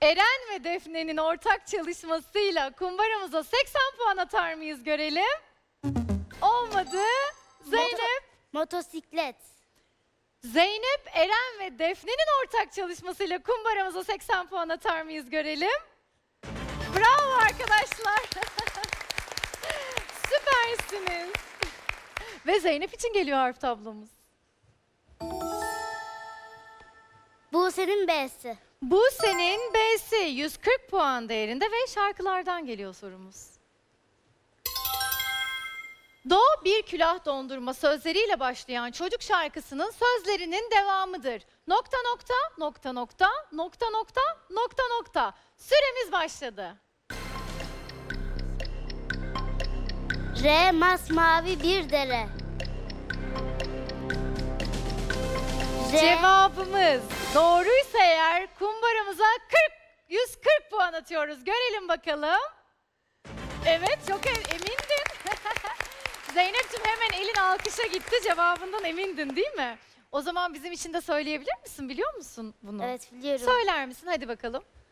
Eren ve Defne'nin ortak çalışmasıyla kumbaramıza 80 puan atar mıyız görelim? Olmadı. Zeynep. Motosiklet. Zeynep, Eren ve Defne'nin ortak çalışmasıyla kumbaramıza 80 puan atar mıyız görelim? Bravo arkadaşlar. Süpersiniz. Ve Zeynep için geliyor harf tablomuz. Buse'nin B'si. Buse'nin B'si 140 puan değerinde ve şarkılardan geliyor sorumuz. Doğu bir külah dondurma sözleriyle başlayan çocuk şarkısının sözlerinin devamıdır. Nokta nokta nokta nokta nokta nokta nokta nokta. Süremiz başladı. R masmavi bir dere. Cevabımız doğruysa eğer kumbaramıza 140 puan atıyoruz. Görelim bakalım. Evet, çok emindin. Zeynep'ciğim hemen elin alkışa gitti. Cevabından emindin değil mi? O zaman bizim için de söyleyebilir misin? Biliyor musun bunu? Evet biliyorum. Söyler misin? Hadi bakalım.